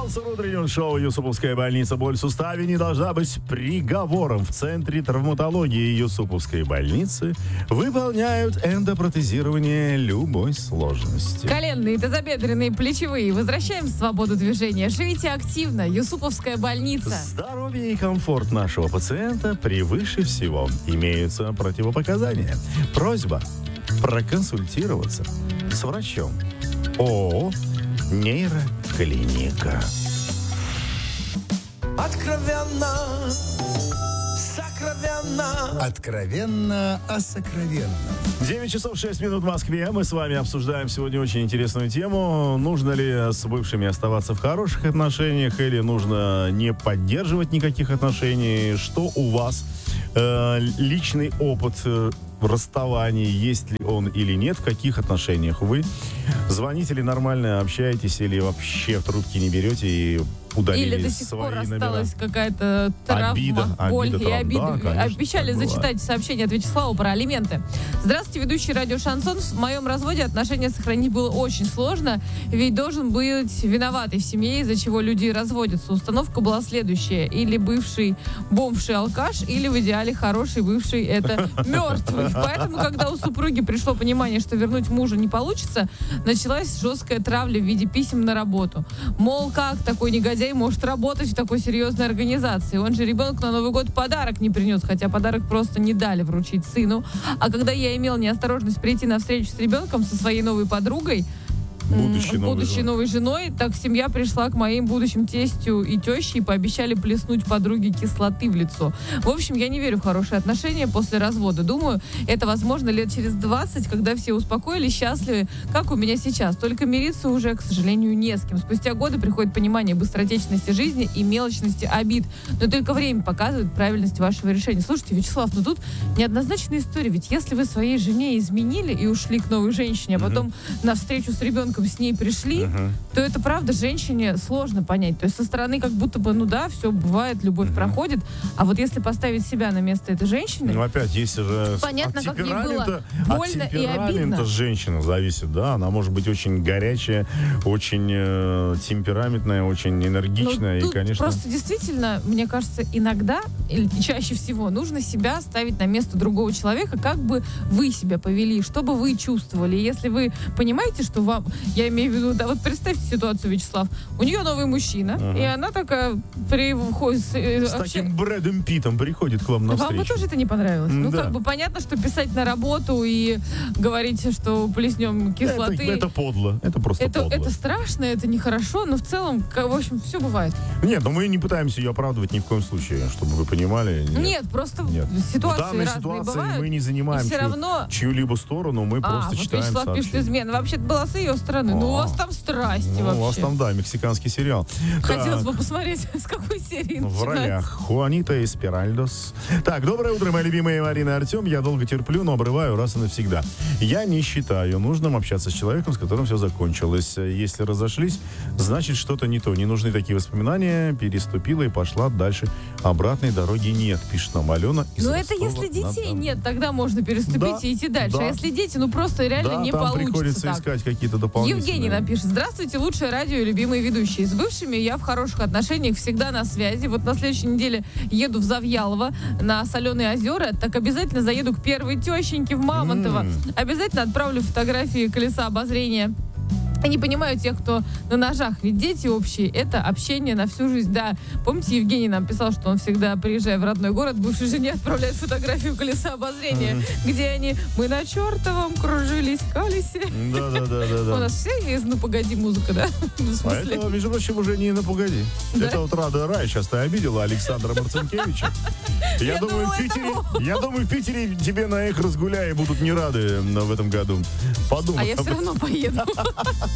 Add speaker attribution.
Speaker 1: Анонсер утреннего шоу «Юсуповская больница. Боль в суставе» не должна быть приговором. В Центре травматологии Юсуповской больницы выполняют эндопротезирование любой сложности.
Speaker 2: Коленные, тазобедренные, плечевые. Возвращаем свободу движения. Живите активно. Юсуповская больница.
Speaker 1: Здоровье и комфорт нашего пациента превыше всего. Имеются противопоказания. Просьба проконсультироваться с врачом. ООО «Нейроклиника».
Speaker 3: Откровенно, сокровенно.
Speaker 4: Откровенно о сокровенном.
Speaker 1: 9 часов 6 минут в Москве. Мы с вами обсуждаем сегодня очень интересную тему. Нужно ли с бывшими оставаться в хороших отношениях или нужно не поддерживать никаких отношений? Что у вас? Личный опыт расставаний, есть ли он или нет, в каких отношениях вы? Звоните ли нормально, общаетесь или вообще в трубки не берете и удалили
Speaker 2: или до сих
Speaker 1: свои
Speaker 2: пор
Speaker 1: номера?
Speaker 2: осталась какая-то травма, боль и обида.
Speaker 1: Да,
Speaker 2: Обещали зачитать сообщение от Вячеслава про алименты. Здравствуйте, ведущий радио «Шансон». В моем разводе отношения сохранить было очень сложно, ведь должен быть виноватый в семье, из-за чего люди разводятся. Установка была следующая. Или бывший бомж и алкаш, или в идеале хороший бывший — это мертвый. Поэтому, когда у супруги пришло понимание, что вернуть мужа не получится, началась жесткая травля в виде писем на работу. Мол, как такой негодяй может работать в такой серьезной организации? Он же ребенку на Новый год подарок не принес, хотя подарок просто не дали вручить сыну. А когда я имел неосторожность прийти на встречу с ребенком со своей новой подругой, будущей новой женой, так семья пришла к моим будущим тестю и теще и пообещали плеснуть подруге кислоты в лицо. В общем, я не верю в хорошие отношения после развода. Думаю, это возможно лет через 20, когда все успокоились, счастливы, как у меня сейчас. Только мириться уже, к сожалению, не с кем. Спустя годы приходит понимание быстротечности жизни и мелочности обид. Но только время показывает правильность вашего решения. Слушайте, Вячеслав, ну тут неоднозначная история. Ведь если вы своей жене изменили и ушли к новой женщине, а потом на встречу с ребенком с ней пришли, то это правда женщине сложно понять. То есть со стороны как будто бы, ну да, все бывает, любовь проходит, а вот если поставить себя на место этой женщины...
Speaker 1: Ну опять, если же
Speaker 2: понятно, как ей было больно
Speaker 1: от
Speaker 2: и обидно.
Speaker 1: Женщина зависит, да, она может быть очень горячая, очень темпераментная, очень энергичная,
Speaker 2: ну,
Speaker 1: и, конечно...
Speaker 2: Просто действительно, мне кажется, иногда, или чаще всего, нужно себя ставить на место другого человека, как бы вы себя повели, что бы вы чувствовали. Если вы понимаете, что вам... Я имею в виду, да, вот представьте ситуацию, Вячеслав. У нее новый мужчина, и она такая приходит...
Speaker 1: С таким Брэдом Питтом приходит к вам навстречу.
Speaker 2: Вам бы тоже это не понравилось? Ну,
Speaker 1: да.
Speaker 2: как бы понятно, что писать на работу и говорить, что плеснем кислоты...
Speaker 1: Это подло. Это просто подло.
Speaker 2: Это страшно, это нехорошо, но в целом, в общем, все бывает.
Speaker 1: Нет, но мы не пытаемся ее оправдывать ни в коем случае, чтобы вы понимали.
Speaker 2: Нет, просто ситуации
Speaker 1: в данной
Speaker 2: разные
Speaker 1: ситуации
Speaker 2: бывают.
Speaker 1: мы не занимаем
Speaker 2: все равно...
Speaker 1: чью-либо сторону, мы просто
Speaker 2: вот
Speaker 1: читаем
Speaker 2: Вячеслав
Speaker 1: сообщения.
Speaker 2: пишет измены. Вообще-то была с ее стороны. Ну, у вас там страсти вообще.
Speaker 1: У вас там, да, мексиканский сериал.
Speaker 2: Хотелось бы посмотреть, с какой серии
Speaker 1: в ролях Хуанита Эспиральдос. Так, доброе утро, мои любимые Марина и Артем. Я долго терплю, но обрываю раз и навсегда. Я не считаю нужным общаться с человеком, с которым все закончилось. Если разошлись, значит что-то не то. Не нужны такие воспоминания. Переступила и пошла дальше. Обратной дороги нет, пишет нам Алена из
Speaker 2: Ну, это если детей нет, тогда можно переступить и идти дальше. А если дети, ну просто реально не
Speaker 1: там
Speaker 2: получится
Speaker 1: приходится
Speaker 2: так.
Speaker 1: искать какие-то дополнительные.
Speaker 2: Евгений напишет: здравствуйте, лучшее радио и любимые ведущие. С бывшими я в хороших отношениях, всегда на связи. Вот на следующей неделе еду в Завьялово на Соленые озера, так обязательно заеду к первой тещеньке в Мамонтово. Обязательно отправлю фотографии колеса обозрения. Я не понимаю тех, кто на ножах, ведь дети общие, это общение на всю жизнь. Да, помните, Евгений нам писал, что он всегда, приезжая в родной город, бывшей жене отправляет фотографию колеса обозрения, где мы на чертовом кружились колесе.
Speaker 1: Да.
Speaker 2: У нас все есть «Ну, погоди» музыка, да?
Speaker 1: А это, между прочим, уже не «Ну, погоди». Это вот Рада Рай, сейчас ты обидела Александра Марцинкевича. Я думаю, в Питере тебе на их разгуляй будут не рады в этом году. Подумай.
Speaker 2: А я все равно поеду.